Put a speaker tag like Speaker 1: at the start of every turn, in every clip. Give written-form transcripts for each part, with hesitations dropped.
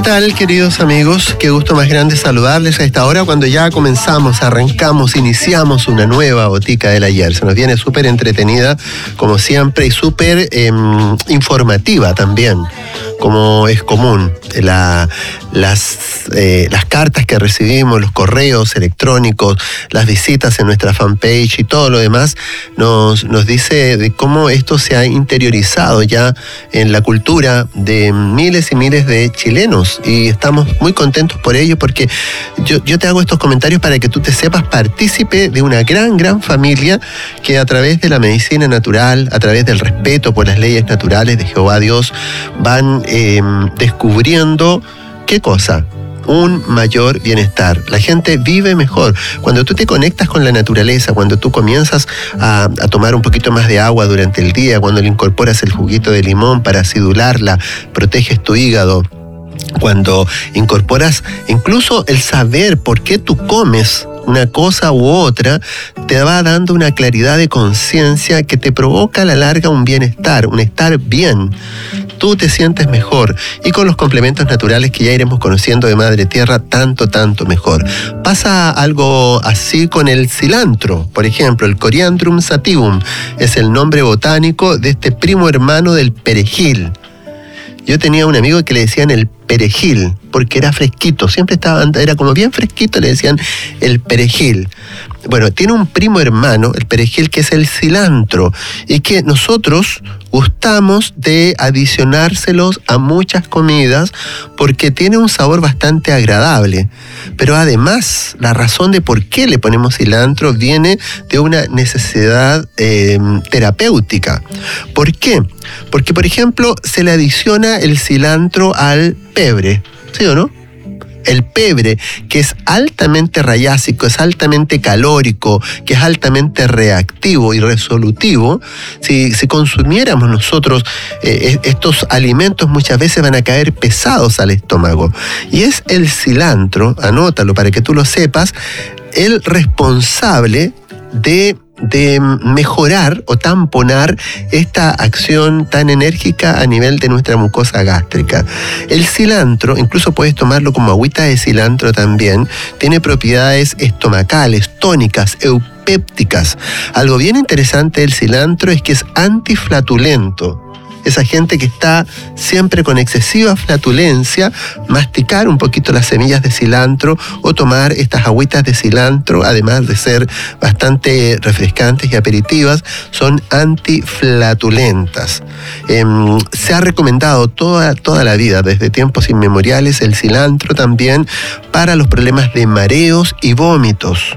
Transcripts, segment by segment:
Speaker 1: tal, queridos amigos? Qué gusto más grande saludarles a esta hora cuando ya comenzamos, arrancamos, iniciamos una nueva Botica del Ayer. Se nos viene súper entretenida, como siempre, y súper informativa también, como es común. Las cartas que recibimos, los correos electrónicos, las visitas en nuestra fanpage y todo lo demás nos dice de cómo esto se ha interiorizado ya en la cultura de miles y miles de chilenos, y estamos muy contentos por ello, porque yo te hago estos comentarios para que tú te sepas partícipe de una gran familia que a través de la medicina natural, a través del respeto por las leyes naturales de Jehová Dios, van descubriendo ¿qué cosa? Un mayor bienestar. La gente vive mejor. Cuando tú te conectas con la naturaleza, cuando tú comienzas a tomar un poquito más de agua durante el día, cuando le incorporas el juguito de limón para acidularla, proteges tu hígado, cuando incorporas incluso el saber por qué tú comes una cosa u otra, te va dando una claridad de conciencia que te provoca a la larga un bienestar, un estar bien. Tú te sientes mejor, y con los complementos naturales que ya iremos conociendo de Madre Tierra, tanto mejor. Pasa algo así con el cilantro, por ejemplo. El Coriandrum sativum es el nombre botánico de este primo hermano del perejil. Yo tenía un amigo que le decían el perejil, porque era fresquito, siempre era como bien fresquito, le decían el perejil. Bueno, tiene un primo hermano, el perejil, que es el cilantro, y que nosotros gustamos de adicionárselos a muchas comidas porque tiene un sabor bastante agradable. Pero además, la razón de por qué le ponemos cilantro viene de una necesidad terapéutica. ¿Por qué? Porque, por ejemplo, se le adiciona el cilantro al pebre, ¿sí o no? El pebre, que es altamente rayásico, es altamente calórico, que es altamente reactivo y resolutivo, si consumiéramos nosotros estos alimentos, muchas veces van a caer pesados al estómago. Y es el cilantro, anótalo para que tú lo sepas, el responsable de mejorar o tamponar esta acción tan enérgica a nivel de nuestra mucosa gástrica. El cilantro, incluso puedes tomarlo como agüita de cilantro también, tiene propiedades estomacales, tónicas, eupépticas. Algo bien interesante del cilantro es que es antiflatulento. Esa gente que está siempre con excesiva flatulencia, masticar un poquito las semillas de cilantro o tomar estas agüitas de cilantro, además de ser bastante refrescantes y aperitivas, son antiflatulentas. Se ha recomendado toda la vida, desde tiempos inmemoriales, el cilantro también para los problemas de mareos y vómitos.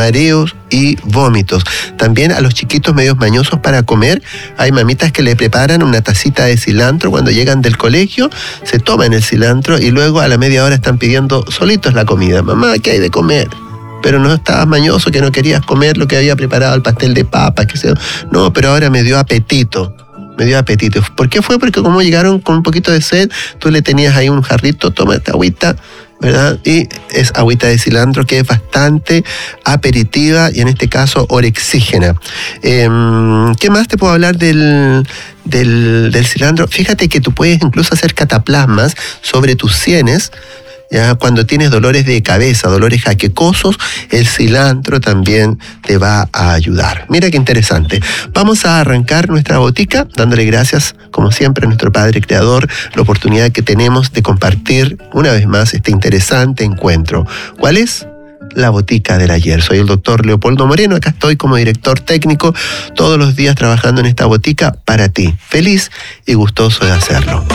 Speaker 1: También a los chiquitos medios mañosos para comer, hay mamitas que le preparan una tacita de cilantro cuando llegan del colegio, se toman el cilantro y luego a la media hora están pidiendo solitos la comida. Mamá, ¿qué hay de comer? Pero no estabas mañoso, que no querías comer lo que había preparado, el pastel de papas, que sea. No, pero ahora me dio apetito. ¿Por qué fue? Porque como llegaron con un poquito de sed, tú le tenías ahí un jarrito, toma esta agüita, ¿verdad? Y es agüita de cilantro que es bastante aperitiva y en este caso orexígena. ¿Qué más te puedo hablar del cilantro? Fíjate que tú puedes incluso hacer cataplasmas sobre tus sienes. Ya cuando tienes dolores de cabeza, dolores jaquecosos, el cilantro también te va a ayudar. Mira qué interesante. Vamos a arrancar nuestra botica dándole gracias, como siempre, a nuestro Padre Creador, la oportunidad que tenemos de compartir una vez más este interesante encuentro. ¿Cuál es? La Botica del Ayer. Soy el doctor Leopoldo Moreno, acá estoy como director técnico todos los días trabajando en esta botica para ti. Feliz y gustoso de hacerlo.